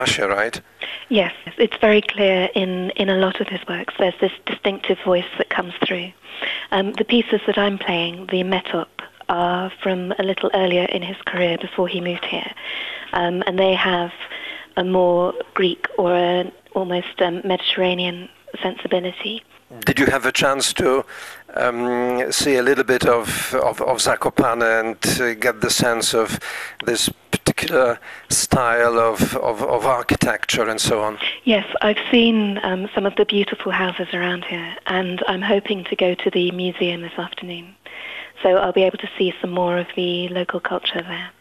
Russia, right? Yes, it's very clear in a lot of his works. There's this distinctive voice that comes through. The pieces that I'm playing, the metop, are from a little earlier in his career before he moved here. And they have a more Greek or an almost Mediterranean sensibility. Did you have a chance to see a little bit of Zakopane and get the sense of this particular style of architecture and so on? Yes, I've seen some of the beautiful houses around here, and I'm hoping to go to the museum this afternoon. So I'll be able to see some more of the local culture there.